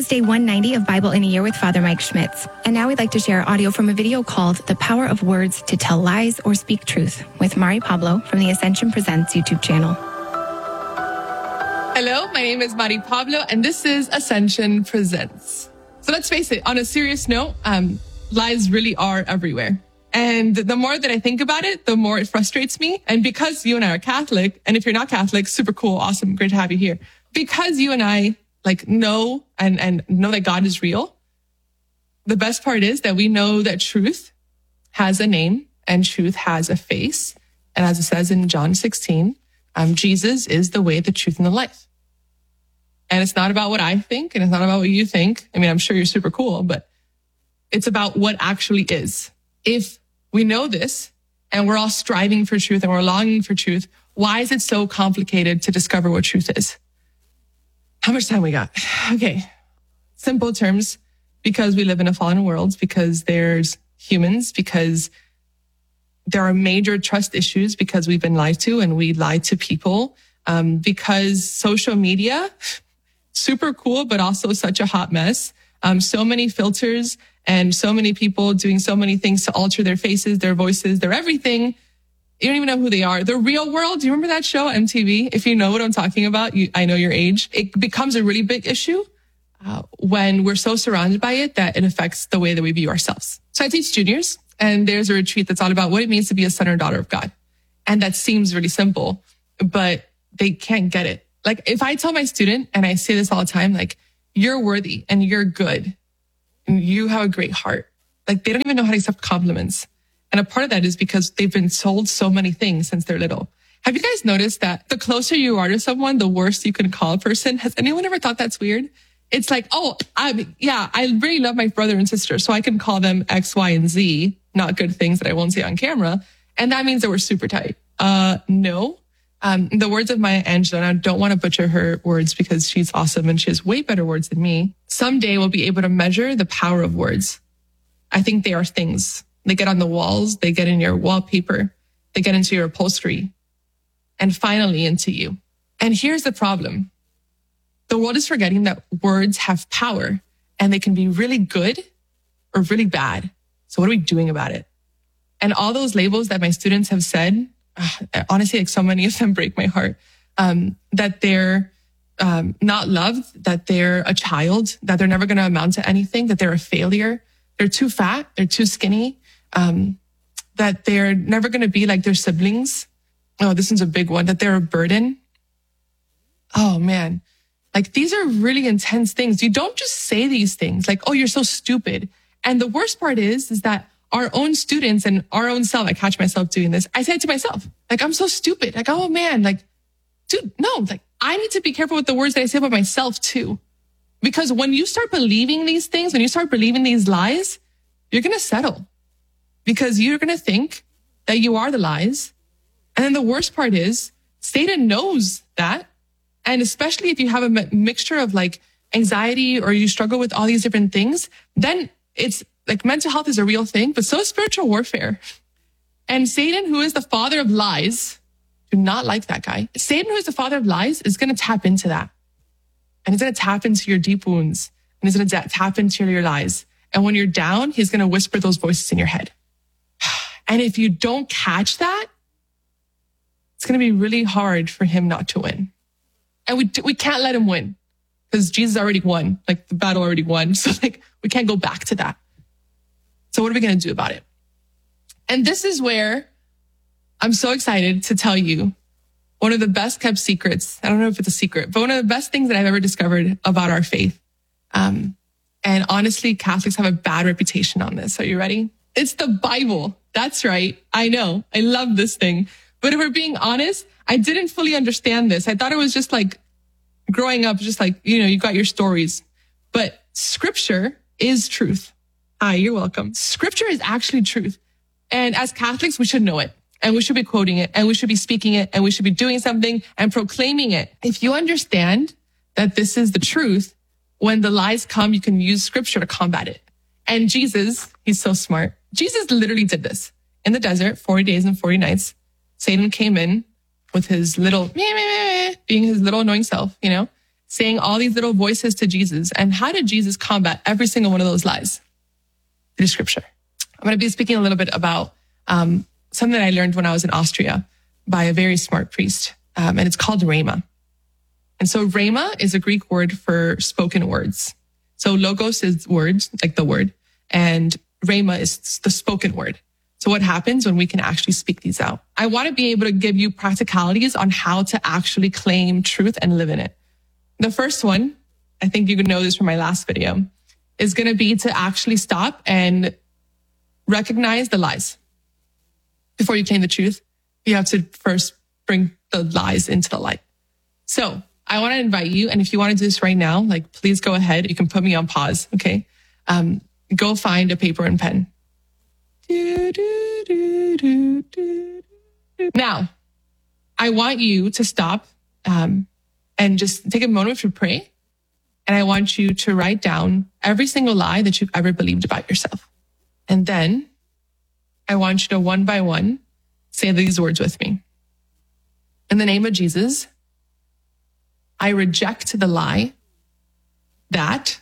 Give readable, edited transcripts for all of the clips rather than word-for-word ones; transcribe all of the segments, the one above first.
day 190 of Bible in a Year with Father Mike Schmitz. And now we'd like to share audio from a video called The Power of Words to Tell Lies or Speak Truth with Mari Pablo from the Ascension Presents YouTube channel. Hello, my name is Mari Pablo, and this is Ascension Presents. So let's face it, on a serious note, lies really are everywhere. And the more that I think about it, the more it frustrates me. And because you and I are Catholic, and if you're not Catholic, super cool, awesome, great to have you here. Because you and I know and know that God is real, the best part is that we know that truth has a name and truth has a face. And as it says in John 16, Jesus is the way, the truth, and the life. And it's not about what I think, and it's not about what you think. I mean, I'm sure you're super cool, but it's about what actually is. If we know this and we're all striving for truth and we're longing for truth, why is it so complicated to discover what truth is? How much time we got? Okay. Simple terms, because we live in a fallen world, because there's humans, because there are major trust issues, because we've been lied to and we lie to people, because social media, super cool, but also such a hot mess. So many filters and so many people doing so many things to alter their faces, their voices, their everything. You don't even know who they are. The Real World. Do you remember that show, MTV? If you know what I'm talking about, I know your age. It becomes a really big issue when we're so surrounded by it that it affects the way that we view ourselves. So I teach juniors, and there's a retreat that's all about what it means to be a son or daughter of God. And that seems really simple, but they can't get it. Like if I tell my student, and I say this all the time, like, you're worthy and you're good and you have a great heart. Like they don't even know how to accept compliments. And a part of that is because they've been told so many things since they're little. Have you guys noticed that the closer you are to someone, the worse you can call a person? Has anyone ever thought that's weird? It's like, I really love my brother and sister, so I can call them X, Y, and Z, not good things that I won't say on camera. And that means that we're super tight. No. The words of Maya Angelou, and I don't want to butcher her words because she's awesome and she has way better words than me. Someday we'll be able to measure the power of words. I think they are things. They get on the walls, they get in your wallpaper, they get into your upholstery, and finally into you. And here's the problem. The world is forgetting that words have power and they can be really good or really bad. So what are we doing about it? And all those labels that my students have said, honestly, like so many of them break my heart, that they're not loved, that they're a child, that they're never going to amount to anything, that they're a failure, they're too fat, they're too skinny, that they're never going to be like their siblings. Oh, this one's a big one, that they're a burden. Oh man, like these are really intense things. You don't just say these things like, oh, you're so stupid. And the worst part is that our own students and our own self, I catch myself doing this. I say it to myself, like, I'm so stupid. Like, oh man, like, dude, no, like I need to be careful with the words that I say about myself too. Because when you start believing these things, when you start believing these lies, you're going to settle because you're going to think that you are the lies. And then the worst part is Satan knows that. And especially if you have a mixture of like anxiety or you struggle with all these different things, then it's like mental health is a real thing, but so is spiritual warfare. And Satan, who is the father of lies, do not like that guy. Satan, who is the father of lies, is going to tap into that. And he's going to tap into your deep wounds. And he's going to tap into your lies. And when you're down, he's going to whisper those voices in your head. And if you don't catch that, it's going to be really hard for him not to win. And we can't let him win because Jesus already won, like the battle already won. So like we can't go back to that. So what are we going to do about it? And this is where I'm so excited to tell you one of the best kept secrets. I don't know if it's a secret, but one of the best things that I've ever discovered about our faith. And honestly, Catholics have a bad reputation on this. Are you ready? It's the Bible. That's right. I know. I love this thing. But if we're being honest, I didn't fully understand this. I thought it was just like growing up, just like, you got your stories. But scripture is truth. Hi, you're welcome. Scripture is actually truth. And as Catholics, we should know it. And we should be quoting it. And we should be speaking it. And we should be doing something and proclaiming it. If you understand that this is the truth, when the lies come, you can use scripture to combat it. And Jesus, he's so smart. Jesus literally did this in the desert, 40 days and 40 nights. Satan came in with his little, being his little annoying self, saying all these little voices to Jesus. And how did Jesus combat every single one of those lies? Through scripture. I'm going to be speaking a little bit about something that I learned when I was in Austria by a very smart priest, and it's called rhema. And so rhema is a Greek word for spoken words. So logos is words, like the word, and rhema is the spoken word. So what happens when we can actually speak these out? I want to be able to give you practicalities on how to actually claim truth and live in it. The first one, I think you could know this from my last video, is going to be to actually stop and recognize the lies. Before you claim the truth, you have to first bring the lies into the light. So I want to invite you, and if you want to do this right now, like, please go ahead. You can put me on pause, okay? Go find a paper and pen. Now, I want you to stop and just take a moment to pray. And I want you to write down every single lie that you've ever believed about yourself. And then I want you to one by one say these words with me. In the name of Jesus, I reject the lie that...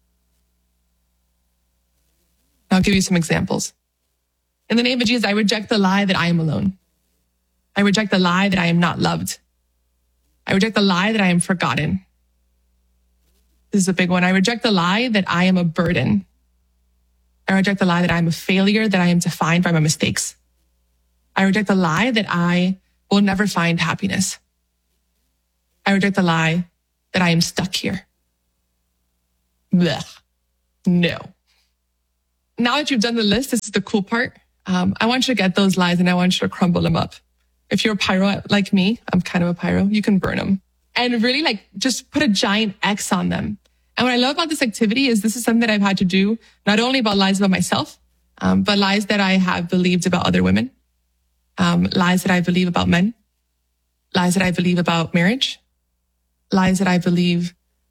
I'll give you some examples. In the name of Jesus, I reject the lie that I am alone. I reject the lie that I am not loved. I reject the lie that I am forgotten. This is a big one. I reject the lie that I am a burden. I reject the lie that I am a failure, that I am defined by my mistakes. I reject the lie that I will never find happiness. I reject the lie that I am stuck here. Blech. No. Now that you've done the list, this is the cool part. I want you to get those lies and I want you to crumble them up. If you're a pyro like me, I'm kind of a pyro, you can burn them. And really just put a giant X on them. And what I love about this activity is this is something that I've had to do, not only about lies about myself, but lies that I have believed about other women, lies that I believe about men, lies that I believe about marriage, lies that I believe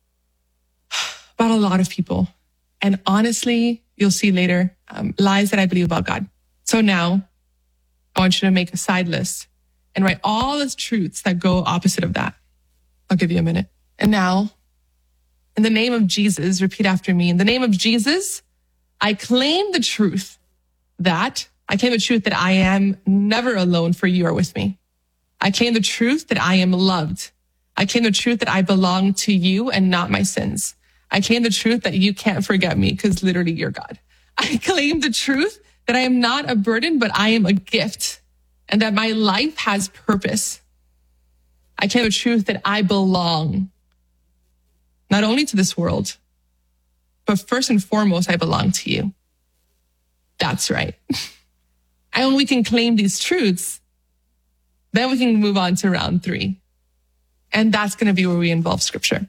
about a lot of people. And honestly, you'll see later, lies that I believe about God. So now I want you to make a side list and write all the truths that go opposite of that. I'll give you a minute. And now, in the name of Jesus, repeat after me. In the name of Jesus, I claim the truth that I am never alone, for you are with me. I claim the truth that I am loved. I claim the truth that I belong to you and not my sins. I claim the truth that you can't forget me because literally you're God. I claim the truth that I am not a burden, but I am a gift and that my life has purpose. I claim the truth that I belong not only to this world, but first and foremost, I belong to you. That's right. And when we can claim these truths, then we can move on to round 3. And that's going to be where we involve scripture.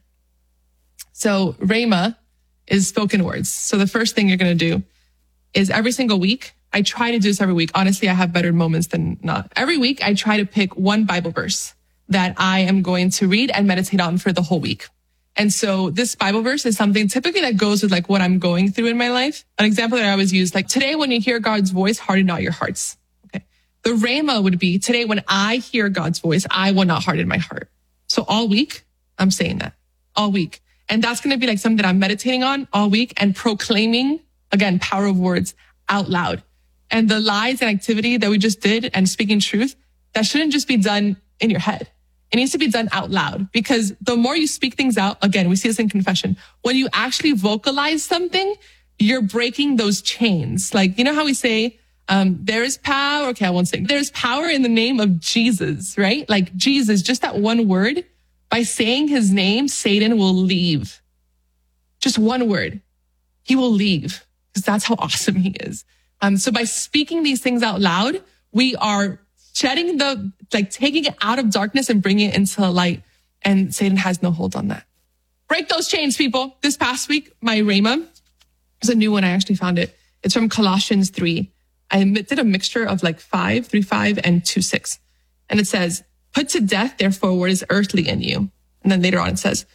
So rhema is spoken words. So the first thing you're going to do is every single week, I try to do this every week. Honestly, I have better moments than not. Every week, I try to pick one Bible verse that I am going to read and meditate on for the whole week. And so this Bible verse is something typically that goes with what I'm going through in my life. An example that I always use, today when you hear God's voice, harden not your hearts. Okay. The rhema would be, today when I hear God's voice, I will not harden my heart. So all week, I'm saying that. All week. And that's going to be something that I'm meditating on all week and proclaiming, again, power of words out loud. And the lies and activity that we just did and speaking truth, that shouldn't just be done in your head. It needs to be done out loud, because the more you speak things out, again, we see this in confession. When you actually vocalize something, you're breaking those chains. You know how we say, there is power. Okay, I won't say. There's power in the name of Jesus, right? Jesus, just that one word, by saying his name, Satan will leave. Just one word. He will leave, because that's how awesome he is. So by speaking these things out loud, we are shedding taking it out of darkness and bringing it into the light. And Satan has no hold on that. Break those chains, people. This past week, my rhema is a new one. I actually found it. It's from Colossians 3. I did a mixture of 3:5 and 2:6. And it says, put to death, therefore, what is earthly in you. And then later on it says,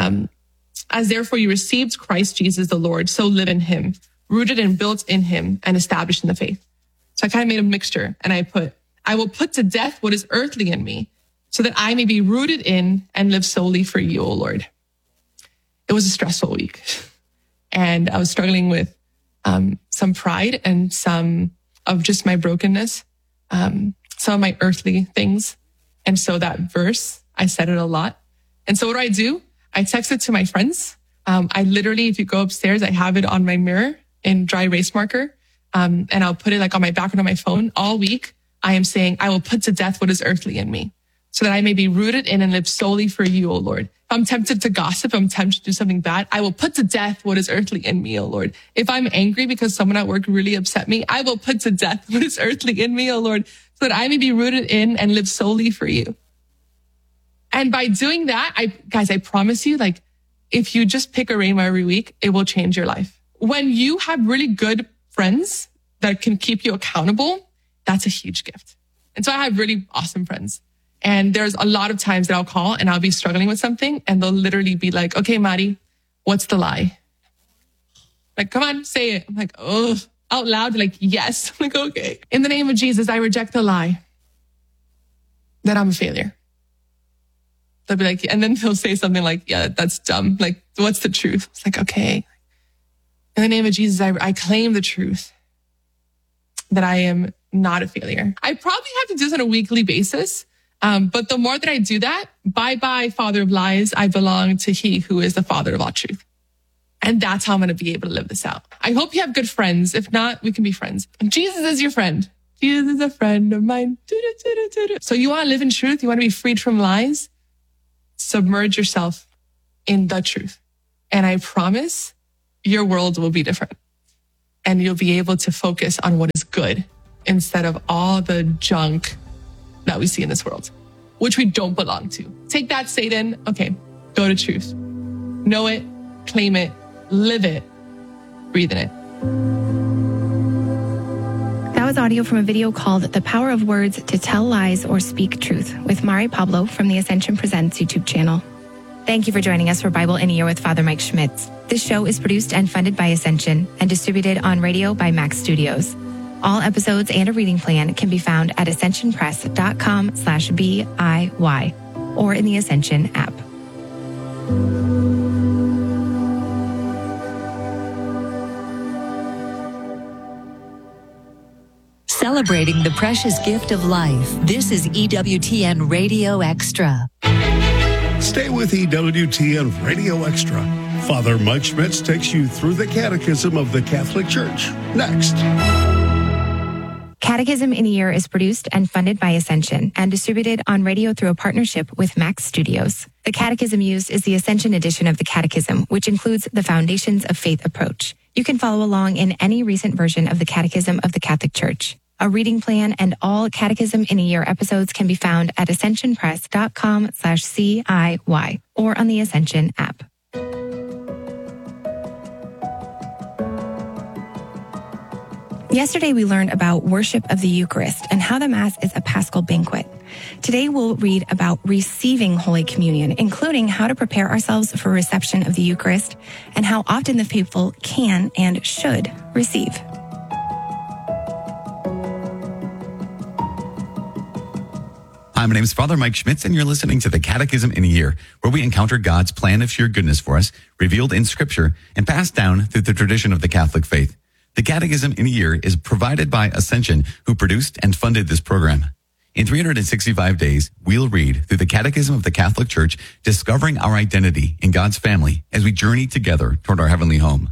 as therefore you received Christ Jesus the Lord, so live in him, rooted and built in him and established in the faith. So I kind of made a mixture and I will put to death what is earthly in me so that I may be rooted in and live solely for you, O Lord. it was a stressful week. And I was struggling with some pride and some of just my brokenness, some of my earthly things. And so that verse, I said it a lot. And so what do? I text it to my friends. I literally, if you go upstairs, I have it on my mirror in dry erase marker. And I'll put it like on my background on my phone all week. I am saying, I will put to death what is earthly in me so that I may be rooted in and live solely for you, O Lord. If I'm tempted to gossip, I'm tempted to do something bad, I will put to death what is earthly in me, O Lord. If I'm angry because someone at work really upset me, I will put to death what is earthly in me, O Lord, so that I may be rooted in and live solely for you. And by doing that, I promise you, like, if you just pick a rainbow every week, it will change your life. When you have really good friends that can keep you accountable, that's a huge gift. And so I have really awesome friends. And there's a lot of times that I'll call and I'll be struggling with something and they'll literally be like, okay, Maddie, what's the lie? Like, come on, say it. I'm like, oh, out loud, like, yes. I'm like, okay. In the name of Jesus, I reject the lie that I'm a failure. They'll be like, and then they'll say something like, yeah, that's dumb. Like, what's the truth? It's like, okay. In the name of Jesus, I claim the truth that I am not a failure. I probably have to do this on a weekly basis. But the more that I do that, bye-bye, father of lies, I belong to he who is the father of all truth. And that's how I'm going to be able to live this out. I hope you have good friends. If not, we can be friends. Jesus is your friend. Jesus is a friend of mine. So you want to live in truth? You want to be freed from lies? Submerge yourself in the truth. And I promise your world will be different. And you'll be able to focus on what is good instead of all the junk that we see in this world, which we don't belong to. Take that, Satan. Okay, go to truth. Know it, claim it, live it, breathe in it. That was audio from a video called The Power of Words to Tell Lies or Speak Truth with Mari Pablo from the Ascension Presents YouTube channel. Thank you for joining us for Bible in a Year with Father Mike Schmitz. This show is produced and funded by Ascension and distributed on radio by Max Studios. All episodes and a reading plan can be found at ascensionpress.com/BIY or in the Ascension app. Celebrating the precious gift of life. This is EWTN Radio Extra. Stay with EWTN Radio Extra. Father Mike Schmitz takes you through the Catechism of the Catholic Church. Next. Catechism in a Year is produced and funded by Ascension and distributed on radio through a partnership with Max Studios. The catechism used is the Ascension edition of the Catechism, which includes the Foundations of Faith approach. You can follow along in any recent version of the Catechism of the Catholic Church. A reading plan and all Catechism in a Year episodes can be found at ascensionpress.com/CIY or on the Ascension app. Yesterday, we learned about worship of the Eucharist and how the Mass is a Paschal banquet. Today, we'll read about receiving Holy Communion, including how to prepare ourselves for reception of the Eucharist and how often the faithful can and should receive. Hi, my name is Father Mike Schmitz, and you're listening to the Catechism in a Year, where we encounter God's plan of sheer goodness for us, revealed in Scripture, and passed down through the tradition of the Catholic faith. The Catechism in a Year is provided by Ascension, who produced and funded this program. In 365 days, we'll read through the Catechism of the Catholic Church, discovering our identity in God's family as we journey together toward our heavenly home.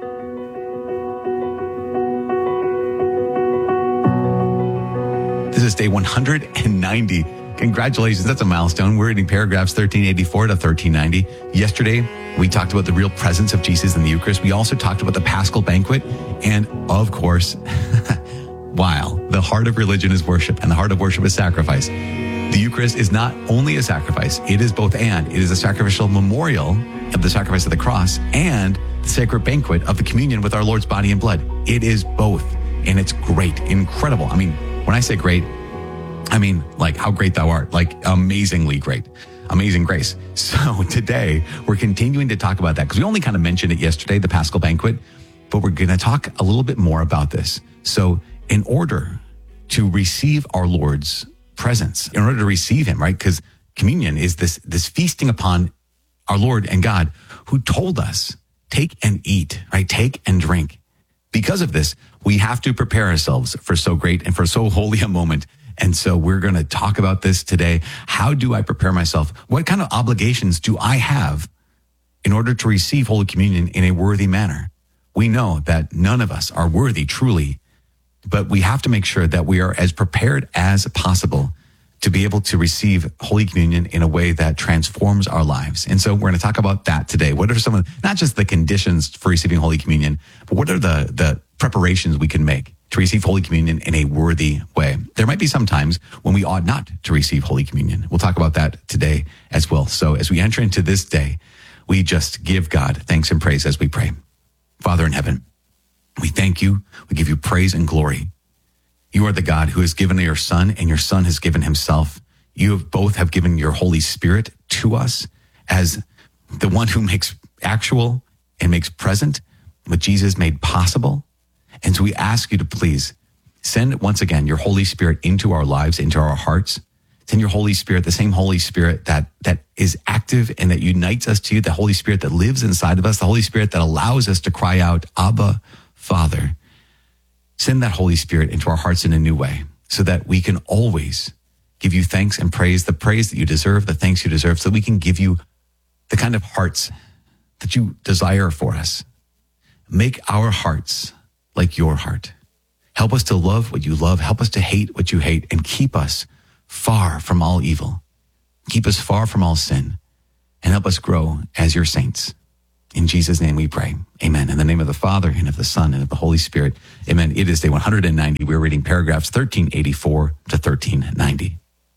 This is day 190. Congratulations, that's a milestone. We're reading paragraphs 1384 to 1390. Yesterday, we talked about the real presence of Jesus in the Eucharist. We also talked about the Paschal banquet. And of course, while the heart of religion is worship and the heart of worship is sacrifice, the Eucharist is not only a sacrifice, it is both and. It is a sacrificial memorial of the sacrifice of the cross and the sacred banquet of the communion with our Lord's body and blood. It is both. And it's great, incredible. I mean, when I say great, I mean, like, how great thou art, like amazingly great, amazing grace. So today we're continuing to talk about that because we only kind of mentioned it yesterday, the Paschal banquet, but we're going to talk a little bit more about this. So in order to receive our Lord's presence, in order to receive him, right? Because communion is this feasting upon our Lord and God, who told us, take and eat, right? Take and drink. Because of this, we have to prepare ourselves for so great and for so holy a moment. And so we're going to talk about this today. How do I prepare myself? What kind of obligations do I have in order to receive Holy Communion in a worthy manner? We know that none of us are worthy truly, but we have to make sure that we are as prepared as possible to be able to receive Holy Communion in a way that transforms our lives. And so we're going to talk about that today. What are some of, not just the conditions for receiving Holy Communion, but what are the preparations we can make to receive Holy Communion in a worthy way? There might be some times when we ought not to receive Holy Communion. We'll talk about that today as well. So as we enter into this day, we just give God thanks and praise as we pray. Father in heaven, we thank you. We give you praise and glory. You are the God who has given your Son, and your Son has given himself. You both have given your Holy Spirit to us as the one who makes actual and makes present what Jesus made possible. And so we ask you to please send once again your Holy Spirit into our lives, into our hearts. Send your Holy Spirit, the same Holy Spirit that is active and that unites us to you, the Holy Spirit that lives inside of us, the Holy Spirit that allows us to cry out, Abba, Father. Send that Holy Spirit into our hearts in a new way so that we can always give you thanks and praise, the praise that you deserve, the thanks you deserve, so that we can give you the kind of hearts that you desire for us. Make our hearts like your heart. Help us to love what you love. Help us to hate what you hate, and keep us far from all evil. Keep us far from all sin, and help us grow as your saints. In Jesus' name we pray. Amen. In the name of the Father, and of the Son, and of the Holy Spirit. Amen. It is day 190. We're reading paragraphs 1384 to 1390.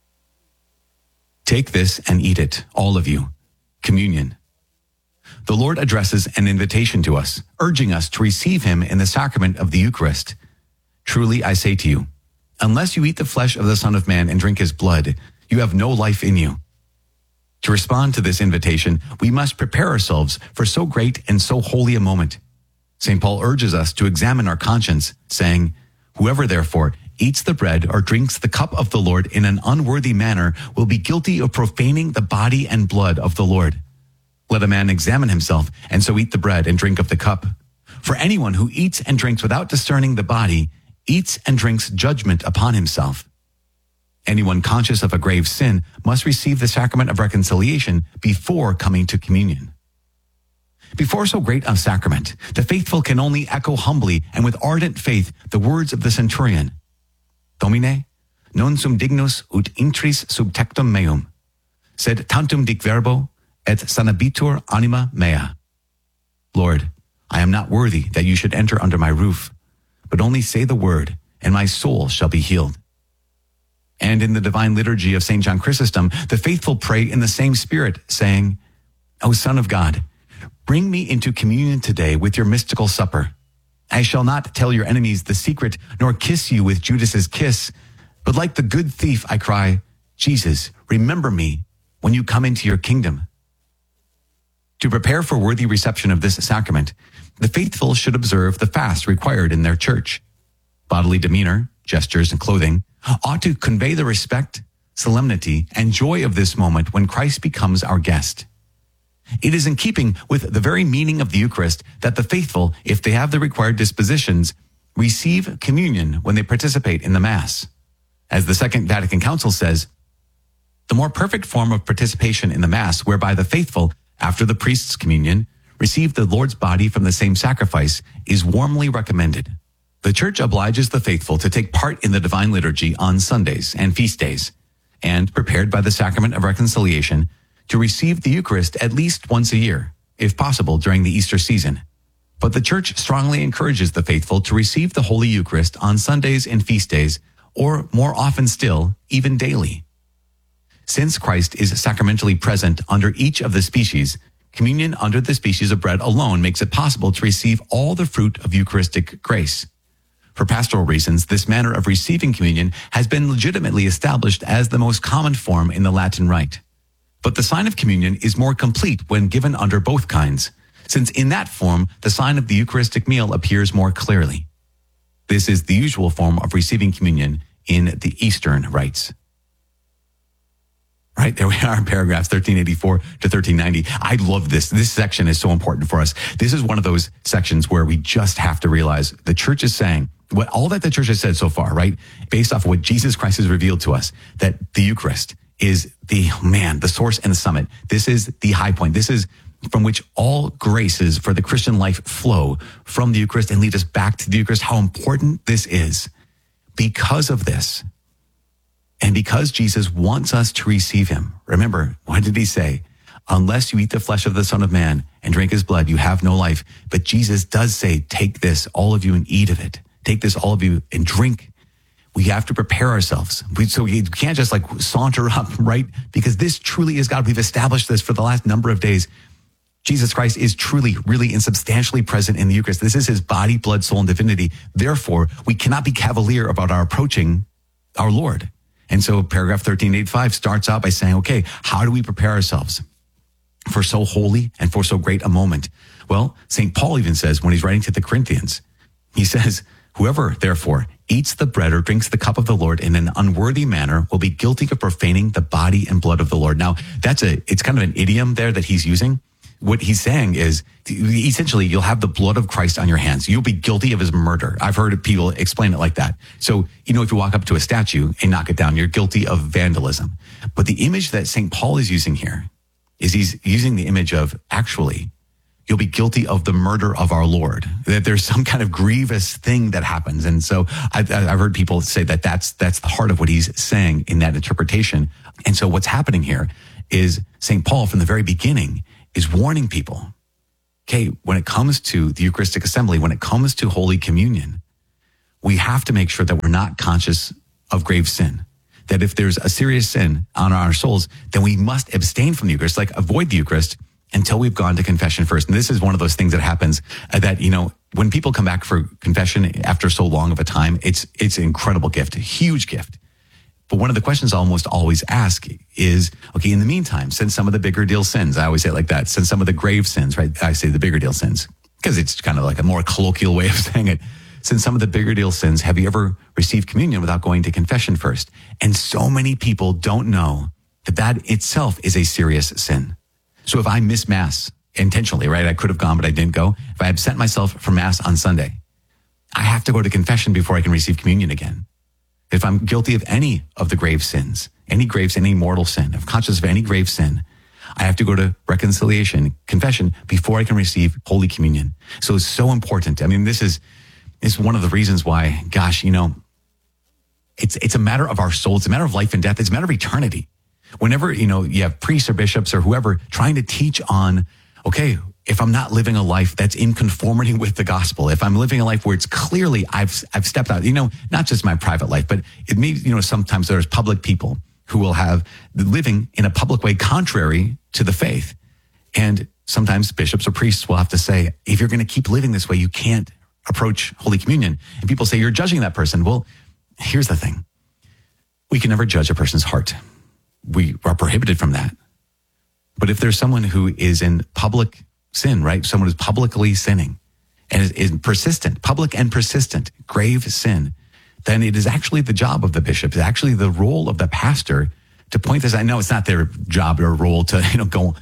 Take this and eat it, all of you. Communion. The Lord addresses an invitation to us, urging us to receive him in the sacrament of the Eucharist. Truly, I say to you, unless you eat the flesh of the Son of Man and drink his blood, you have no life in you. To respond to this invitation, we must prepare ourselves for so great and so holy a moment. St. Paul urges us to examine our conscience, saying, whoever therefore eats the bread or drinks the cup of the Lord in an unworthy manner will be guilty of profaning the body and blood of the Lord. Let a man examine himself, and so eat the bread and drink of the cup. For anyone who eats and drinks without discerning the body eats and drinks judgment upon himself. Anyone conscious of a grave sin must receive the sacrament of reconciliation before coming to communion. Before so great a sacrament, the faithful can only echo humbly and with ardent faith the words of the centurion. Domine, non sum dignus ut intris sub tectum meum, sed tantum dic verbo et sanabitur anima mea. Lord, I am not worthy that you should enter under my roof, but only say the word, and my soul shall be healed. And in the divine liturgy of St. John Chrysostom, the faithful pray in the same spirit, saying, O Son of God, bring me into communion today with your mystical supper. I shall not tell your enemies the secret, nor kiss you with Judas's kiss, but like the good thief, I cry, Jesus, remember me when you come into your kingdom. To prepare for worthy reception of this sacrament, the faithful should observe the fast required in their church. Bodily demeanor, gestures, and clothing ought to convey the respect, solemnity, and joy of this moment when Christ becomes our guest. It is in keeping with the very meaning of the Eucharist that the faithful, if they have the required dispositions, receive communion when they participate in the Mass. As the Second Vatican Council says, the more perfect form of participation in the Mass, whereby the faithful, after the priest's communion, receive the Lord's body from the same sacrifice, is warmly recommended. The Church obliges the faithful to take part in the divine liturgy on Sundays and feast days, and, prepared by the sacrament of reconciliation, to receive the Eucharist at least once a year, if possible during the Easter season. But the Church strongly encourages the faithful to receive the Holy Eucharist on Sundays and feast days, or more often still, even daily. Since Christ is sacramentally present under each of the species, communion under the species of bread alone makes it possible to receive all the fruit of Eucharistic grace. For pastoral reasons, this manner of receiving communion has been legitimately established as the most common form in the Latin Rite. But the sign of communion is more complete when given under both kinds, since in that form, the sign of the Eucharistic meal appears more clearly. This is the usual form of receiving communion in the Eastern rites. Right, there we are in paragraphs 1384 to 1390. I love this. This section is so important for us. This is one of those sections where we just have to realize the church is saying, all that the church has said so far, right? Based off of what Jesus Christ has revealed to us, that the Eucharist is the source and the summit. This is the high point. This is from which all graces for the Christian life flow from the Eucharist and lead us back to the Eucharist. How important this is. Because of this, and because Jesus wants us to receive him, remember, what did he say? Unless you eat the flesh of the Son of Man and drink his blood, you have no life. But Jesus does say, take this, all of you, and eat of it. Take this, all of you, and drink. We have to prepare ourselves. So we can't just saunter up, right? Because this truly is God. We've established this for the last number of days. Jesus Christ is truly, really, and substantially present in the Eucharist. This is his body, blood, soul, and divinity. Therefore, we cannot be cavalier about our approaching our Lord. And so paragraph 1385 starts out by saying, okay, how do we prepare ourselves for so holy and for so great a moment? Well, St. Paul even says when he's writing to the Corinthians, he says, whoever therefore eats the bread or drinks the cup of the Lord in an unworthy manner will be guilty of profaning the body and blood of the Lord. Now, it's kind of an idiom there that he's using. What he's saying is, essentially, you'll have the blood of Christ on your hands. You'll be guilty of his murder. I've heard people explain it like that. So, if you walk up to a statue and knock it down, you're guilty of vandalism. But the image that St. Paul is using here is he's using the image of, actually, you'll be guilty of the murder of our Lord. That there's some kind of grievous thing that happens. And so I've heard people say that that's the heart of what he's saying in that interpretation. And so what's happening here is St. Paul, from the very beginning, is warning people, okay, when it comes to the Eucharistic assembly, when it comes to Holy Communion, we have to make sure that we're not conscious of grave sin. That if there's a serious sin on our souls, then we must abstain from the Eucharist, avoid the Eucharist until we've gone to confession first. And this is one of those things that happens that, when people come back for confession after so long of a time, it's an incredible gift, a huge gift. But one of the questions I almost always ask is, okay, in the meantime, since some of the bigger deal sins, I always say it like that, since some of the grave sins, right? I say the bigger deal sins, because it's kind of like a more colloquial way of saying it. Since some of the bigger deal sins, have you ever received communion without going to confession first? And so many people don't know that itself is a serious sin. So if I miss Mass intentionally, right? I could have gone, but I didn't go. If I absent myself from Mass on Sunday, I have to go to confession before I can receive communion again. If I'm guilty of any of the grave sins, any mortal sin, if conscious of any grave sin, I have to go to reconciliation, confession, before I can receive Holy Communion. So it's so important. I mean, this is one of the reasons why, gosh, it's a matter of our soul. It's a matter of life and death. It's a matter of eternity. Whenever, you have priests or bishops or whoever trying to teach on, okay, if I'm not living a life that's in conformity with the gospel, if I'm living a life where it's clearly I've stepped out, not just my private life, but it means, sometimes there's public people who will have living in a public way contrary to the faith. And sometimes bishops or priests will have to say, if you're going to keep living this way, you can't approach Holy Communion. And people say, you're judging that person. Well, here's the thing. We can never judge a person's heart. We are prohibited from that. But if there's someone who is in public sin, right? Someone who's publicly sinning and is persistent, public and persistent, grave sin, then it is actually the job of the bishop. It's actually the role of the pastor to point this. I know it's not their job or role to, go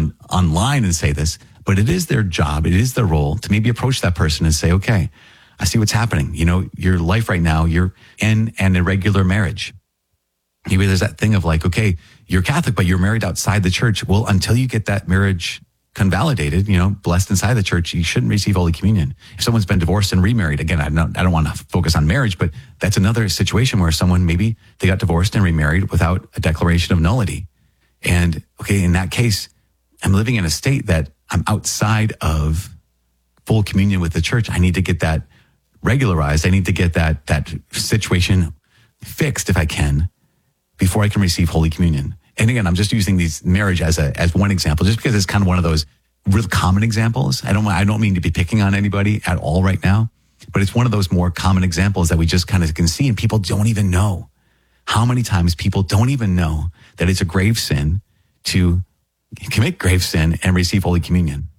online and say this, but it is their job. It is their role to maybe approach that person and say, okay, I see what's happening. Your life right now, you're in an irregular marriage. Maybe there's that thing of okay, you're Catholic, but you're married outside the church. Well, until you get that marriage convalidated, blessed inside the church, you shouldn't receive Holy Communion. If someone's been divorced and remarried, again, I don't want to focus on marriage, but that's another situation where someone, maybe they got divorced and remarried without a declaration of nullity. And okay, in that case, I'm living in a state that I'm outside of full communion with the church. I need to get that regularized. I need to get that situation fixed if I can, before I can receive Holy Communion. And again, I'm just using these marriage as one example, just because it's kind of one of those real common examples. I don't mean to be picking on anybody at all right now, but it's one of those more common examples that we just kind of can see, and people don't even know. How many times people don't even know that it's a grave sin to commit grave sin and receive Holy Communion.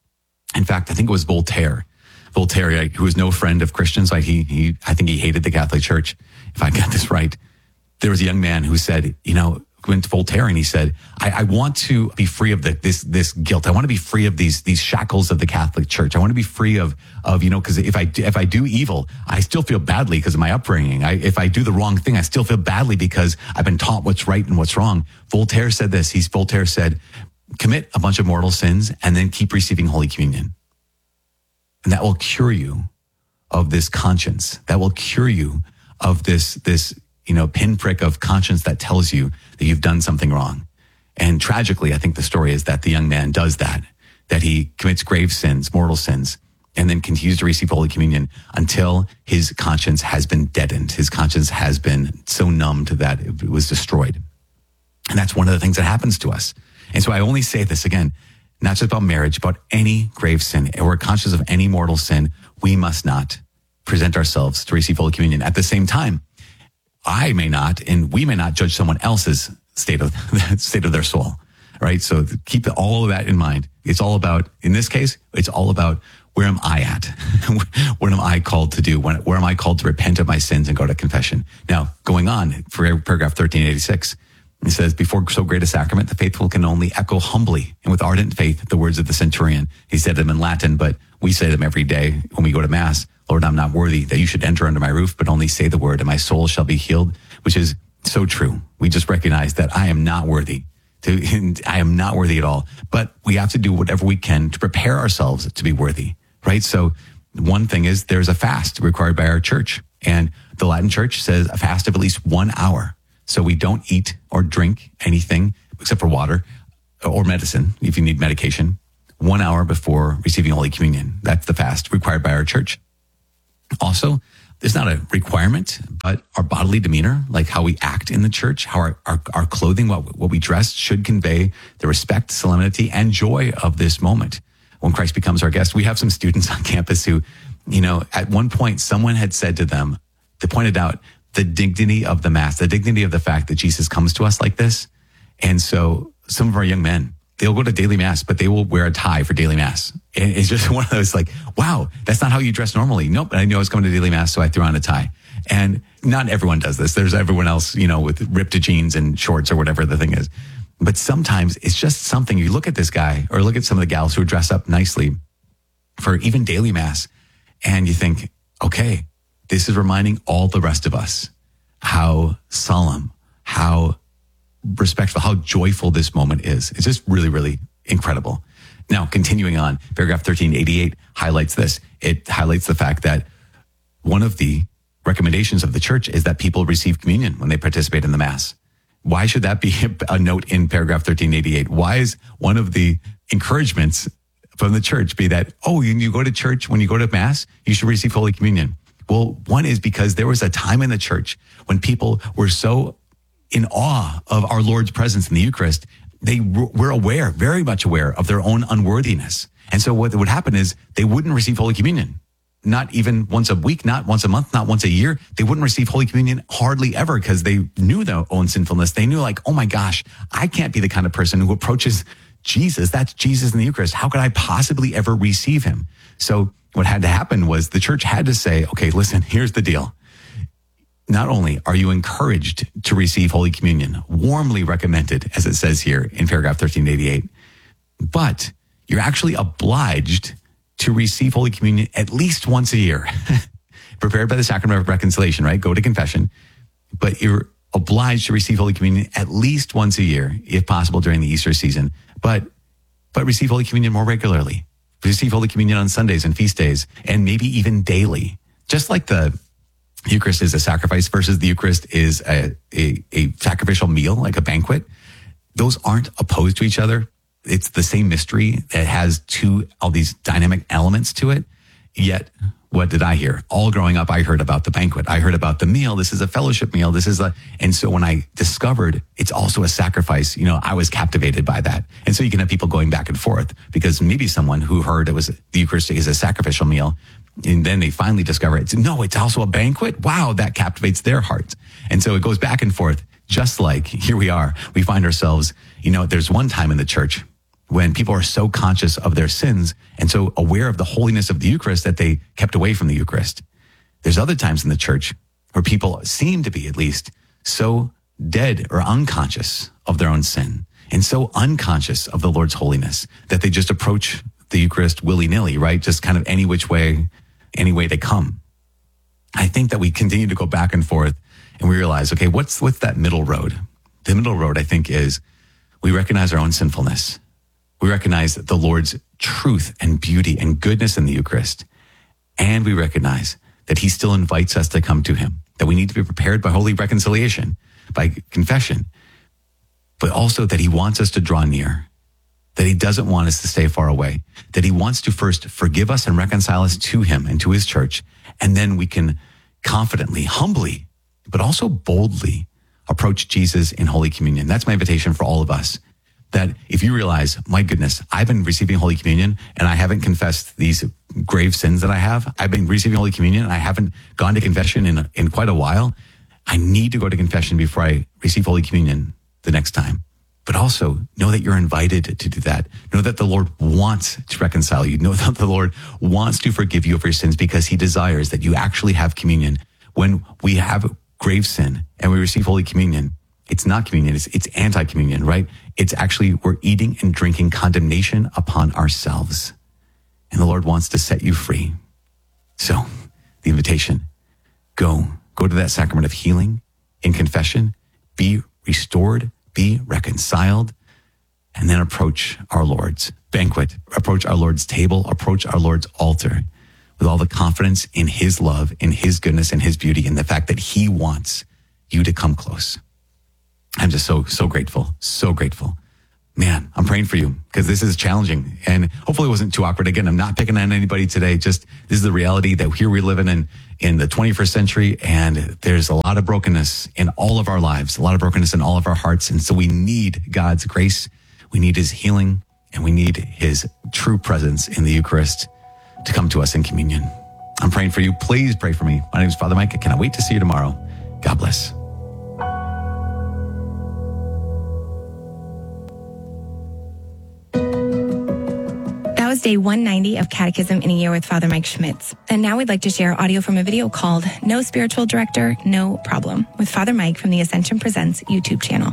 In fact, I think it was Voltaire, who was no friend of Christians. I think he hated the Catholic Church, if I got this right. There was a young man who said, went to Voltaire and he said, I want to be free of this guilt. I want to be free of these shackles of the Catholic Church. I want to be free of because if I do evil, I still feel badly because of my upbringing. If I do the wrong thing, I still feel badly because I've been taught what's right and what's wrong. Voltaire said this. Voltaire said, commit a bunch of mortal sins and then keep receiving Holy Communion. And that will cure you of this conscience. That will cure you of this pinprick of conscience that tells you that you've done something wrong. And tragically, I think the story is that the young man does that he commits grave sins, mortal sins, and then continues to receive Holy Communion until his conscience has been deadened. His conscience has been so numbed that it was destroyed. And that's one of the things that happens to us. And so I only say this again, not just about marriage, about any grave sin, or we're conscious of any mortal sin, we must not present ourselves to receive Holy Communion. At the same time, I may not, and we may not judge someone else's state of their soul, right? So keep all of that in mind. It's all about, in this case, it's all about where am I at? What am I called to do? Where am I called to repent of my sins and go to confession? Now, going on for paragraph 1386, it says, before so great a sacrament, the faithful can only echo humbly and with ardent faith the words of the centurion. He said them in Latin, but we say them every day when we go to Mass. Lord, I'm not worthy that you should enter under my roof, but only say the word and my soul shall be healed, which is so true. We just recognize that I am not worthy. I am not worthy at all, but we have to do whatever we can to prepare ourselves to be worthy, right? So one thing is there's a fast required by our church, and the Latin Church says a fast of at least 1 hour. So we don't eat or drink anything except for water or medicine if you need medication 1 hour before receiving Holy Communion. That's the fast required by our church. Also, there's not a requirement, but our bodily demeanor, like how we act in the church, how our clothing, what we dress should convey the respect, solemnity, and joy of this moment when Christ becomes our guest. We have some students on campus who, at one point someone had said to them, they pointed out the dignity of the Mass, the dignity of the fact that Jesus comes to us like this. And so some of our young men, they'll go to daily Mass, but they will wear a tie for daily Mass. And it's just one of those like, wow, that's not how you dress normally. Nope. I knew I was coming to daily Mass, so I threw on a tie. And not everyone does this. There's everyone else, with ripped jeans and shorts or whatever the thing is. But sometimes it's just something. You look at this guy or look at some of the gals who dress up nicely for even daily Mass, and you think, okay, this is reminding all the rest of us how solemn, how respectful, how joyful this moment is. It's just really, really incredible. Now, continuing on, paragraph 1388 highlights this. It highlights the fact that one of the recommendations of the church is that people receive communion when they participate in the Mass. Why should that be a note in paragraph 1388? Why is one of the encouragements from the church be that, when you go to church, when you go to Mass, you should receive Holy Communion? Well, one is because there was a time in the church when people were so in awe of our Lord's presence in the Eucharist, they were very much aware of their own unworthiness. And so what would happen is they wouldn't receive Holy Communion. Not even once a week, not once a month, not once a year. They wouldn't receive Holy Communion hardly ever because they knew their own sinfulness. They knew like, oh my gosh, I can't be the kind of person who approaches Jesus. That's Jesus in the Eucharist. How could I possibly ever receive him? So what had to happen was the church had to say, okay, listen, here's the deal. Not only are you encouraged to receive Holy Communion, warmly recommended, as it says here in paragraph 1388, but you're actually obliged to receive Holy Communion at least once a year. Prepared by the sacrament of reconciliation, right? Go to confession. But you're obliged to receive Holy Communion at least once a year, if possible during the Easter season. But receive Holy Communion more regularly. Receive Holy Communion on Sundays and feast days, and maybe even daily. Just like the Eucharist is a sacrifice versus the Eucharist is a sacrificial meal, like a banquet. Those aren't opposed to each other. It's the same mystery that has all these dynamic elements to it. Yet, what did I hear? All growing up, I heard about the banquet. I heard about the meal. This is a fellowship meal. And so when I discovered it's also a sacrifice, I was captivated by that. And so you can have people going back and forth because maybe someone who heard the Eucharist is a sacrificial meal, and then they finally discover it's also a banquet. Wow, that captivates their hearts. And so it goes back and forth, just like here we are. We find ourselves, there's one time in the church when people are so conscious of their sins and so aware of the holiness of the Eucharist that they kept away from the Eucharist. There's other times in the church where people seem to be, at least, so dead or unconscious of their own sin and so unconscious of the Lord's holiness that they just approach the Eucharist willy-nilly, right? Just kind of any which way, any way they come. I think that we continue to go back and forth and we realize, okay, what's that middle road? The middle road, I think, is we recognize our own sinfulness. We recognize the Lord's truth and beauty and goodness in the Eucharist. And we recognize that he still invites us to come to him, that we need to be prepared by holy reconciliation, by confession, but also that he wants us to draw near, that he doesn't want us to stay far away, that he wants to first forgive us and reconcile us to him and to his church. And then we can confidently, humbly, but also boldly approach Jesus in Holy Communion. That's my invitation for all of us. That if you realize, my goodness, I've been receiving Holy Communion and I haven't confessed these grave sins that I have. I've been receiving Holy Communion and I haven't gone to confession in quite a while. I need to go to confession before I receive Holy Communion the next time. But also know that you're invited to do that. Know that the Lord wants to reconcile you. Know that the Lord wants to forgive you of your sins because he desires that you actually have communion. When we have grave sin and we receive Holy Communion, it's not communion, it's anti-communion, right? It's actually, we're eating and drinking condemnation upon ourselves. And the Lord wants to set you free. So, the invitation, go to that sacrament of healing in confession, be restored, be reconciled, and then approach our Lord's banquet, approach our Lord's table, approach our Lord's altar with all the confidence in his love, in his goodness, and his beauty, and the fact that he wants you to come close. I'm just so grateful, so grateful. Man, I'm praying for you because this is challenging and hopefully it wasn't too awkward. Again, I'm not picking on anybody today. Just this is the reality that here we live in the 21st century, and there's a lot of brokenness in all of our lives, a lot of brokenness in all of our hearts. And so we need God's grace. We need his healing, and we need his true presence in the Eucharist to come to us in communion. I'm praying for you. Please pray for me. My name is Father Mike. I cannot wait to see you tomorrow. God bless. That was day 190 of Catechism in a Year with Father Mike Schmitz. And now we'd like to share audio from a video called No Spiritual Director, No Problem with Father Mike from the Ascension Presents YouTube channel.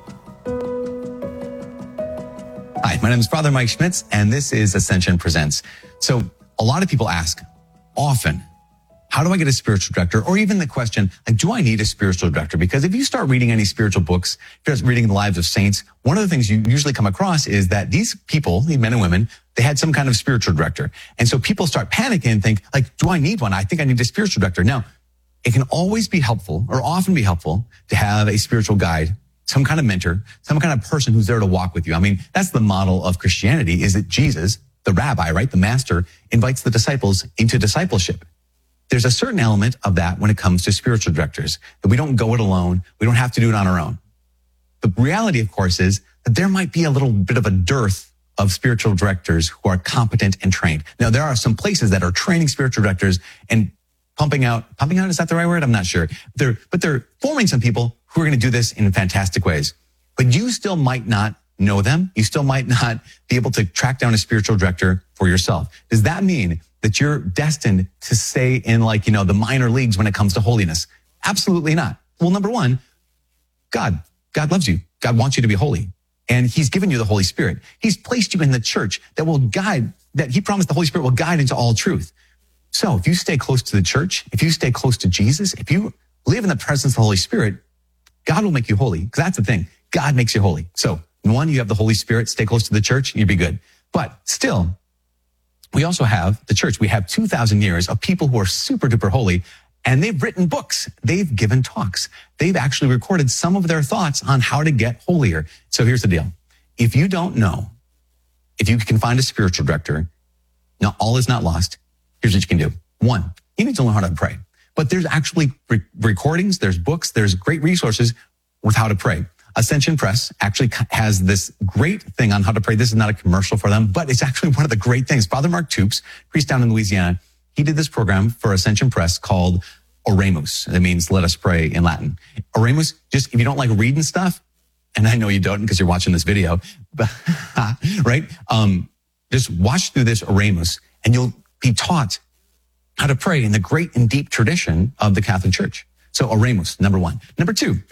Hi, my name is Father Mike Schmitz, and this is Ascension Presents. So a lot of people ask often, how do I get a spiritual director? Or even the question, like, do I need a spiritual director? Because if you start reading any spiritual books, if you're reading the lives of saints, one of the things you usually come across is that these people, these men and women, they had some kind of spiritual director. And so people start panicking and think, like, do I need one? I think I need a spiritual director. Now, it can always be helpful, or often be helpful, to have a spiritual guide, some kind of mentor, some kind of person who's there to walk with you. I mean, that's the model of Christianity, is that Jesus, the rabbi, right, the master, invites the disciples into discipleship. There's a certain element of that when it comes to spiritual directors, that we don't go it alone. We don't have to do it on our own. The reality, of course, is that there might be a little bit of a dearth of spiritual directors who are competent and trained. Now, there are some places that are training spiritual directors and pumping out, is that the right word? I'm not sure. But they're forming some people who are going to do this in fantastic ways. But you still might not know them. You still might not be able to track down a spiritual director for yourself. Does that mean that you're destined to stay in, like, the minor leagues when it comes to holiness? Absolutely not. Well, number one, God loves you. God wants you to be holy. And he's given you the Holy Spirit. He's placed you in the church that will guide, that he promised the Holy Spirit will guide into all truth. So if you stay close to the church, if you stay close to Jesus, if you live in the presence of the Holy Spirit, God will make you holy. Because that's the thing. God makes you holy. So one, you have the Holy Spirit, stay close to the church, you'd be good. But still, we also have the church. We have 2,000 years of people who are super duper holy, and they've written books. They've given talks. They've actually recorded some of their thoughts on how to get holier. So here's the deal. If you don't know, if you can find a spiritual director, now all is not lost. Here's what you can do. One, you need to learn how to pray. But there's actually recordings, there's books, there's great resources with how to pray. Ascension Press actually has this great thing on how to pray. This is not a commercial for them, but it's actually one of the great things. Father Mark Toups, priest down in Louisiana, he did this program for Ascension Press called Oremus. That means let us pray in Latin. Oremus, just if you don't like reading stuff, and I know you don't because you're watching this video, but, right? Just watch through this Oremus and you'll be taught how to pray in the great and deep tradition of the Catholic Church. So Oremus, number one. Number two, bing.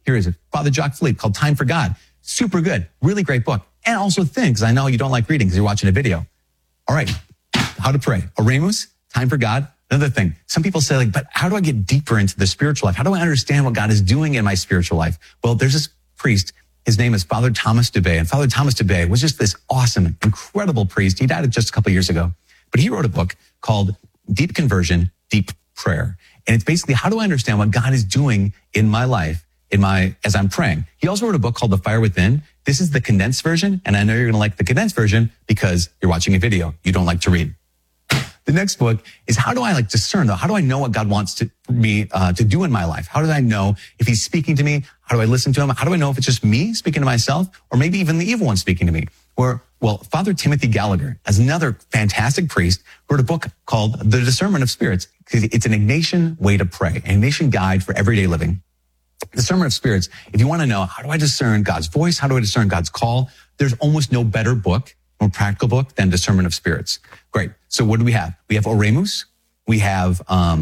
Here is it. Father Jacques Philippe called Time for God. Super good. Really great book. And also thin, because I know you don't like reading because you're watching a video. All right. How to pray. Oremus, Time for God. Another thing. Some people say, but how do I get deeper into the spiritual life? How do I understand what God is doing in my spiritual life? Well, there's this priest. His name is Father Thomas Dubay. And Father Thomas Dubay was just this awesome, incredible priest. He died just a couple of years ago. But he wrote a book called Deep Conversion, Deep Prayer. And it's basically, how do I understand what God is doing in my life, as I'm praying? He also wrote a book called The Fire Within. This is the condensed version. And I know you're going to like the condensed version because you're watching a video. You don't like to read. The next book is, how do I discern though? How do I know what God wants me to do in my life? How do I know if he's speaking to me? How do I listen to him? How do I know if it's just me speaking to myself or maybe even the evil one speaking to me? Father Timothy Gallagher, as another fantastic priest, wrote a book called The Discernment of Spirits. It's an Ignatian way to pray, an Ignatian guide for everyday living. Discernment of Spirits. If you want to know, how do I discern God's voice? How do I discern God's call? There's almost no better book, more practical book than Discernment of Spirits. Great. So what do we have? We have Oremus. We have,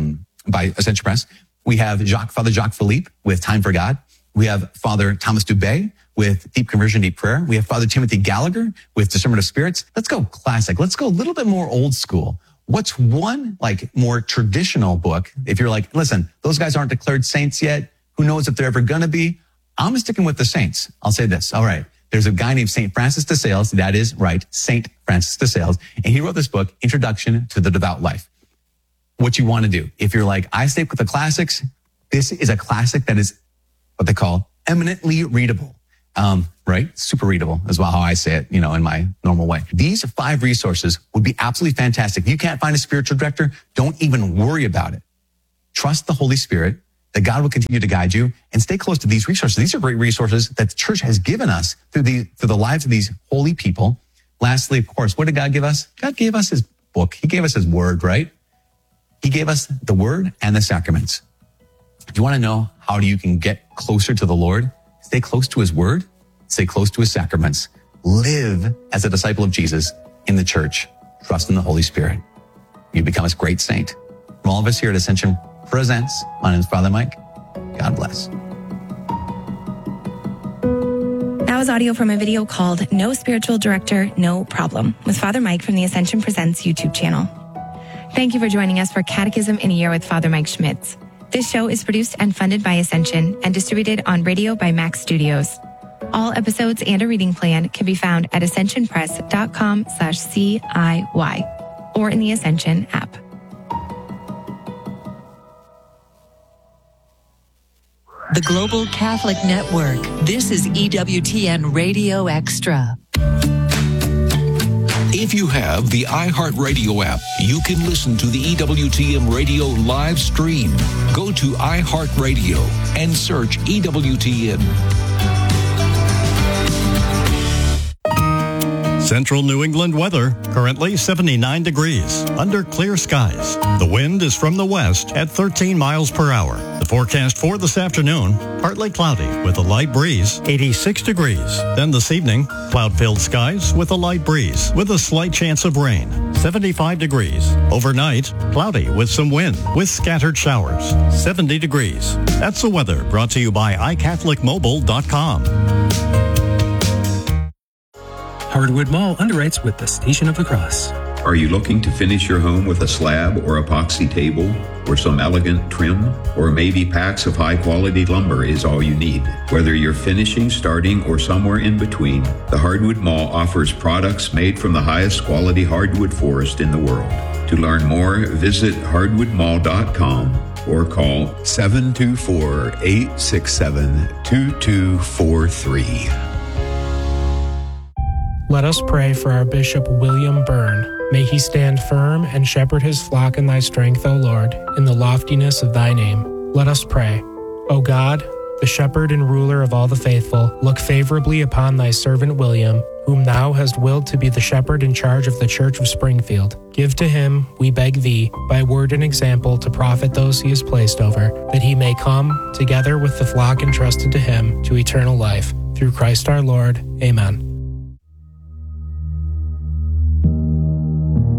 by Ascension Press. We have Father Jacques Philippe with Time for God. We have Father Thomas Dubay with Deep Conversion, Deep Prayer. We have Father Timothy Gallagher with Discernment of Spirits. Let's go classic. Let's go a little bit more old school. What's one more traditional book? If you're listen, those guys aren't declared saints yet. Who knows if they're ever going to be? I'm sticking with the saints. I'll say this. All right. There's a guy named St. Francis de Sales. That is right. St. Francis de Sales. And he wrote this book, Introduction to the Devout Life. What you want to do. If you're I stick with the classics, this is a classic that is what they call eminently readable. Right? Super readable is how I say it, in my normal way. These 5 resources would be absolutely fantastic. If you can't find a spiritual director, don't even worry about it. Trust the Holy Spirit that God will continue to guide you and stay close to these resources. These are great resources that the church has given us through the lives of these holy people. Lastly, of course, what did God give us? God gave us his book. He gave us his word, right? He gave us the word and the sacraments. If you want to know how you can get closer to the Lord, stay close to his word, stay close to his sacraments, live as a disciple of Jesus in the church, trust in the Holy Spirit. You become a great saint. From all of us here at Ascension Presents, my name is Father Mike. God bless. That was audio from a video called No Spiritual Director, No Problem with Father Mike from the Ascension Presents YouTube channel. Thank you for joining us for Catechism in a Year with Father Mike Schmitz. This show is produced and funded by Ascension and distributed on radio by Max Studios. All episodes and a reading plan can be found at ascensionpress.com/CIY or in the Ascension app. The Global Catholic Network. This is EWTN Radio Extra. If you have the iHeartRadio app, you can listen to the EWTN Radio live stream. Go to iHeartRadio and search EWTN. Central New England weather, currently 79 degrees, under clear skies. The wind is from the west at 13 miles per hour. The forecast for this afternoon, partly cloudy with a light breeze, 86 degrees. Then this evening, cloud-filled skies with a light breeze, with a slight chance of rain, 75 degrees. Overnight, cloudy with some wind, with scattered showers, 70 degrees. That's the weather brought to you by iCatholicMobile.com. Hardwood Mall underwrites with the Station of the Cross. Are you looking to finish your home with a slab or epoxy table or some elegant trim? Or maybe packs of high-quality lumber is all you need? Whether you're finishing, starting, or somewhere in between, the Hardwood Mall offers products made from the highest quality hardwood forest in the world. To learn more, visit hardwoodmall.com or call 724-867-2243. Let us pray for our Bishop William Byrne. May he stand firm and shepherd his flock in thy strength, O Lord, in the loftiness of thy name. Let us pray. O God, the shepherd and ruler of all the faithful, look favorably upon thy servant William, whom thou hast willed to be the shepherd in charge of the Church of Springfield. Give to him, we beg thee, by word and example to profit those he has placed over, that he may come, together with the flock entrusted to him, to eternal life. Through Christ our Lord. Amen.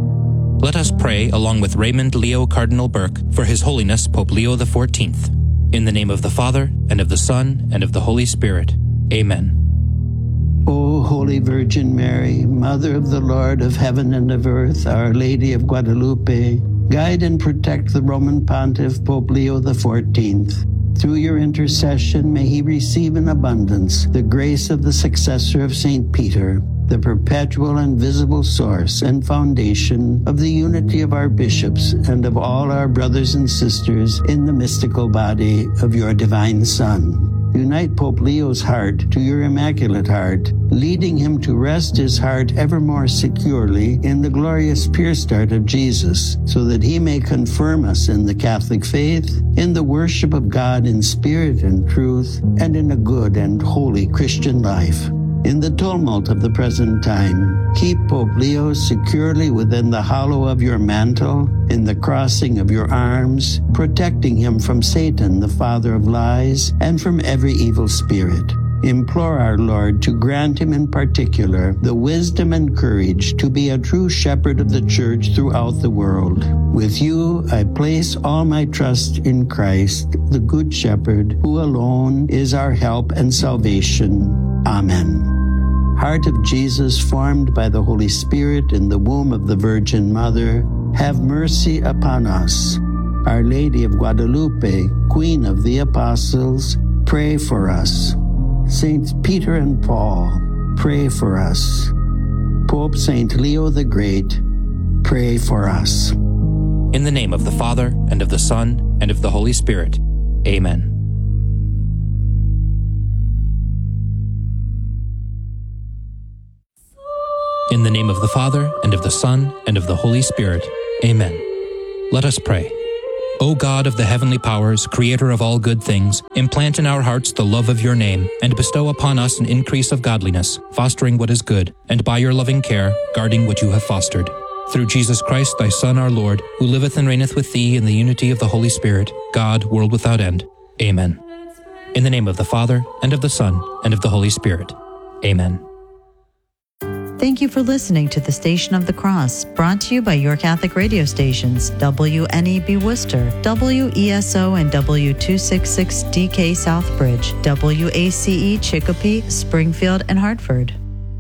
Let us pray along with Raymond Leo Cardinal Burke for His Holiness Pope Leo XIV. In the name of the Father, and of the Son, and of the Holy Spirit. Amen. O Holy Virgin Mary, Mother of the Lord of heaven and of earth, Our Lady of Guadalupe, guide and protect the Roman Pontiff Pope Leo XIV. Through your intercession, may he receive in abundance the grace of the successor of St. Peter, the perpetual and visible source and foundation of the unity of our bishops and of all our brothers and sisters in the mystical body of your divine Son. Unite Pope Leo's heart to your Immaculate Heart, leading him to rest his heart ever more securely in the glorious pure start of Jesus, so that he may confirm us in the Catholic faith, in the worship of God in spirit and truth, and in a good and holy Christian life. In the tumult of the present time, keep Pope Leo securely within the hollow of your mantle, in the crossing of your arms, protecting him from Satan, the father of lies, and from every evil spirit. Implore our Lord to grant him in particular the wisdom and courage to be a true shepherd of the church throughout the world. With you, I place all my trust in Christ, the Good Shepherd, who alone is our help and salvation. Amen. Heart of Jesus, formed by the Holy Spirit in the womb of the Virgin Mother, have mercy upon us. Our Lady of Guadalupe, Queen of the Apostles, pray for us. Saints Peter and Paul, pray for us. Pope Saint Leo the Great, pray for us. In the name of the Father, and of the Son, and of the Holy Spirit. Amen. In the name of the Father, and of the Son, and of the Holy Spirit. Amen. Let us pray. O God of the heavenly powers, creator of all good things, implant in our hearts the love of your name, and bestow upon us an increase of godliness, fostering what is good, and by your loving care, guarding what you have fostered. Through Jesus Christ, thy Son, our Lord, who liveth and reigneth with thee in the unity of the Holy Spirit, God, world without end. Amen. In the name of the Father, and of the Son, and of the Holy Spirit. Amen. Thank you for listening to the Station of the Cross, brought to you by your Catholic radio stations, WNEB Worcester, WESO and W266DK Southbridge, WACE Chicopee, Springfield, and Hartford.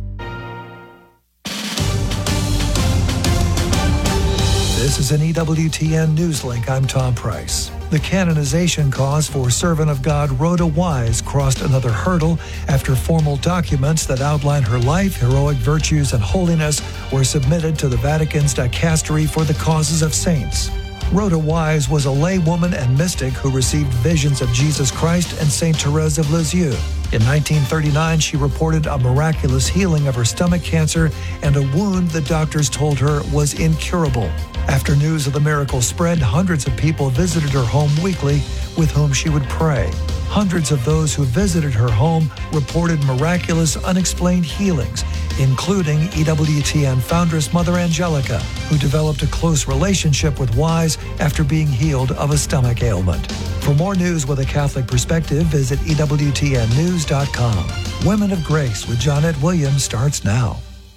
This is an EWTN News Link. I'm Tom Price. The canonization cause for Servant of God Rhoda Wise crossed another hurdle after formal documents that outline her life, heroic virtues, and holiness were submitted to the Vatican's Dicastery for the Causes of Saints. Rhoda Wise was a lay woman and mystic who received visions of Jesus Christ and St. Therese of Lisieux. In 1939, she reported a miraculous healing of her stomach cancer and a wound the doctors told her was incurable. After news of the miracle spread, hundreds of people visited her home weekly with whom she would pray. Hundreds of those who visited her home reported miraculous, unexplained healings, including EWTN foundress Mother Angelica, who developed a close relationship with Wise after being healed of a stomach ailment. For more news with a Catholic perspective, visit EWTNnews.com. Women of Grace with Johnnette Williams starts now.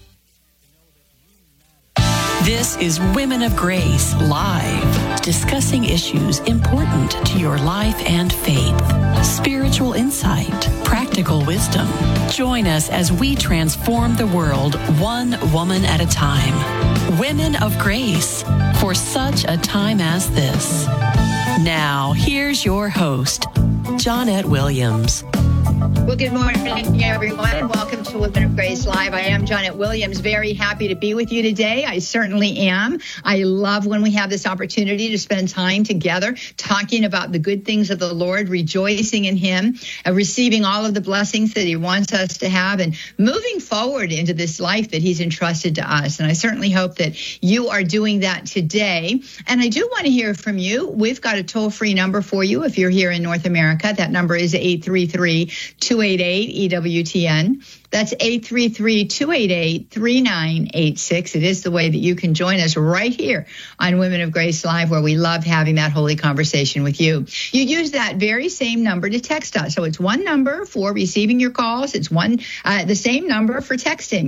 This is Women of Grace Live, discussing issues important to your life and faith. Spiritual insight, practical wisdom. Join us as we transform the world one woman at a time. Women of Grace, for such a time as this. Now, here's your host, Johnnette Williams. Well, good morning, everyone, and welcome to Women of Grace Live. I am Johnnette Williams, very happy to be with you today. I certainly am. I love when we have this opportunity to spend time together talking about the good things of the Lord, rejoicing in Him, receiving all of the blessings that He wants us to have, and moving forward into this life that He's entrusted to us. And I certainly hope that you are doing that today. And I do want to hear from you. We've got a toll-free number for you if you're here in North America. That number is 833 833-288-EWTN. That's 833-288-3986. It is the way that you can join us right here on Women of Grace Live, where we love having that holy conversation with you. You use that very same number to text us. So it's one number for receiving your calls. It's the same number for texting,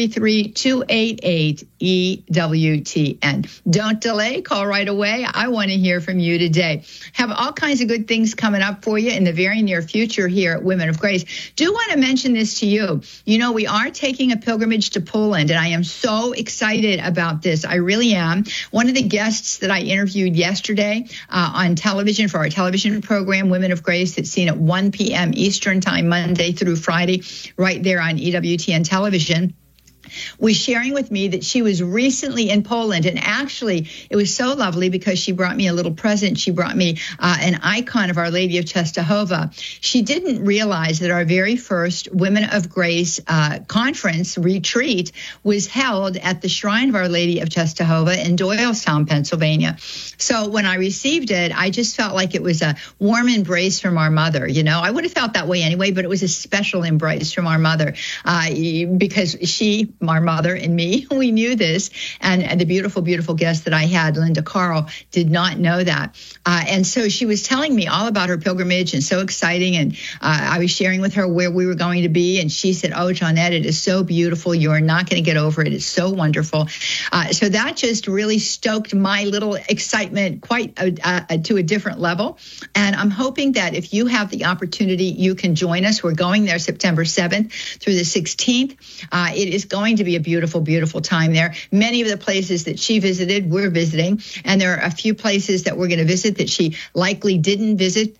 833-288-EWTN. Don't delay. Call right away. I want to hear from you today. Have all kinds of good things coming up for you in the very near future here at Women of Grace. Do want to mention this to you. You know, we are taking a pilgrimage to Poland, and I am so excited about this. I really am. One of the guests that I interviewed yesterday on television for our television program, Women of Grace, that's seen at 1 p.m. Eastern Time, Monday through Friday, right there on EWTN television, was sharing with me that she was recently in Poland. And actually, it was so lovely because she brought me a little present. She brought me an icon of Our Lady of Czestochowa. She didn't realize that our very first Women of Grace conference retreat was held at the Shrine of Our Lady of Czestochowa in Doylestown, Pennsylvania. So when I received it, I just felt like it was a warm embrace from our mother. You know, I would have felt that way anyway, but it was a special embrace from our mother because our mother and me, we knew this, and the beautiful, beautiful guest that I had, Linda Carl, did not know that. And so she was telling me all about her pilgrimage, and so exciting, and I was sharing with her where we were going to be, and she said, "Oh, Johnette, it is so beautiful. You are not going to get over it. It's so wonderful." So that just really stoked my little excitement quite to a different level. And I'm hoping that if you have the opportunity, you can join us. We're going there September 7th through the 16th. It is going to be a beautiful, beautiful time there. Many of the places that she visited, we're visiting, and there are a few places that we're going to visit that she likely didn't visit.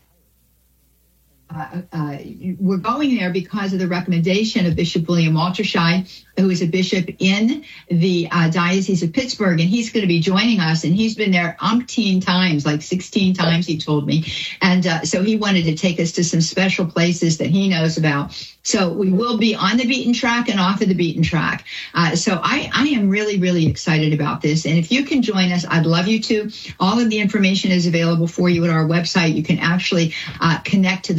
We're going there because of the recommendation of Bishop William Walterscheid, who is a bishop in the Diocese of Pittsburgh, and he's going to be joining us, and he's been there umpteen times, like 16 times, he told me. And so he wanted to take us to some special places that he knows about. So we will be on the beaten track and off of the beaten track. So I am really, really excited about this. And if you can join us, I'd love you to. All of the information is available for you at our website. You can actually connect to the